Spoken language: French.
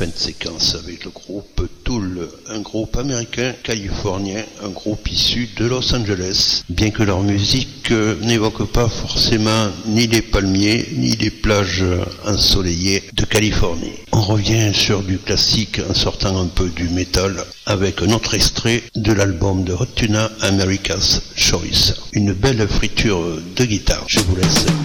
fin de séquence avec le groupe Tool, un groupe américain californien, un groupe issu de Los Angeles, bien que leur musique n'évoque pas forcément ni les palmiers ni les plages ensoleillées de Californie. On revient sur du classique en sortant un peu du métal avec un autre extrait de l'album de Hot Tuna, America's Choice. Une belle friture de guitare, je vous laisse